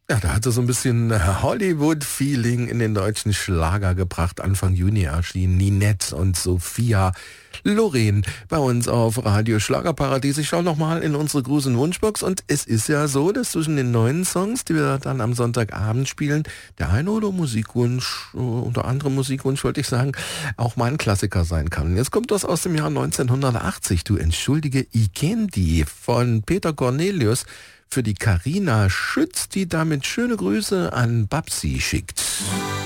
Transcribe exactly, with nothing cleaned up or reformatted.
Ja, da hat er so ein bisschen Hollywood-Feeling in den deutschen Schlager gebracht. Anfang Juni erschienen Ninette und Sophia Loren bei uns auf Radio Schlagerparadies. Ich schaue nochmal in unsere Gruß- und Wunschbox und es ist ja so, dass zwischen den neuen Songs, die wir dann am Sonntagabend spielen, der eine oder Musikwunsch, unter anderem Musikwunsch wollte ich sagen, auch mal ein Klassiker sein kann. Jetzt kommt das aus dem Jahr neunzehnhundertachtzig. Du entschuldige, ich kenn die von Peter Cornelius für die Carina Schütz, die damit schöne Grüße an Babsi schickt.